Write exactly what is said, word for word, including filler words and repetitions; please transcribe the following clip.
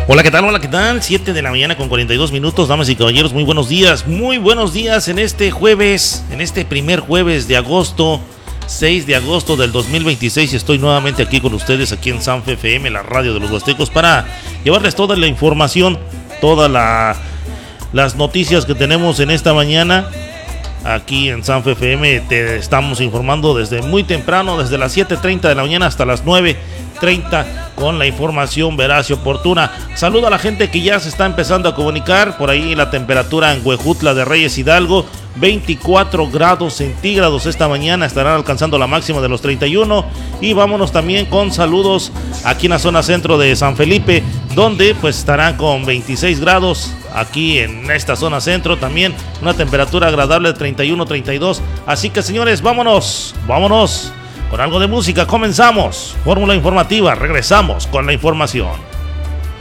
Hola, ¿qué tal? Hola, ¿qué tal? siete de la mañana con cuarenta y dos minutos, damas y caballeros, muy buenos días, muy buenos días en este jueves, en este primer jueves de agosto, seis de agosto del dos mil veintiséis. Estoy nuevamente aquí con ustedes, aquí en Sanfe F M, la radio de los Huastecos, para llevarles toda la información, todas la, las noticias que tenemos en esta mañana. Aquí en Sanfe F M te estamos informando desde muy temprano, desde las siete treinta de la mañana hasta las nueve treinta, con la información veraz y oportuna. Saludo a la gente que ya se está empezando a comunicar. Por ahí la temperatura en Huejutla de Reyes Hidalgo, veinticuatro grados centígrados esta mañana, estarán alcanzando la máxima de los treinta y uno. Y vámonos también con saludos aquí en la zona centro de San Felipe, donde pues estarán con veintiséis grados. Aquí en esta zona centro también una temperatura agradable de treinta y uno, treinta y dos. Así que, señores, vámonos, vámonos con algo de música. Comenzamos Fórmula Informativa, regresamos con la información.